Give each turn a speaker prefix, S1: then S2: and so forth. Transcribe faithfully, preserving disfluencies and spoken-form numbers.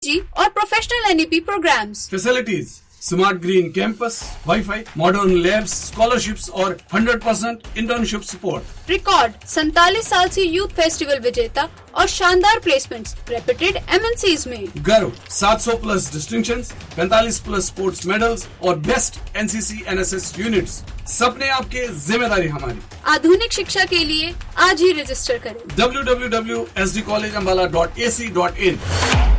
S1: जी और professional NEP programmes.
S2: Facilities smart green campus, wifi, modern labs, scholarships और hundred percent internship support.
S1: Record सैंतालीस साल से youth festival विजेता और शानदार प्लेसमेंट्स रेप्यूटेड एमएनसीज में।
S2: गर्व सात सौ प्लस डिस्टिंक्शंस, पैंतालीस प्लस स्पोर्ट्स मेडल्स और बेस्ट एनसीसी एनएसएस यूनिट्स। सपने आपके, जिम्मेदारी हमारी।
S1: आधुनिक शिक्षा के लिए आज ही रजिस्टर करें
S2: W W W dot S D college Ambala dot A C dot in.